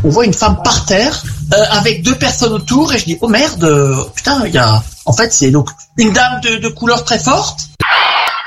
on voit une femme par terre avec deux personnes autour et je dis oh merde, putain, il y a en fait c'est donc une dame de couleur très forte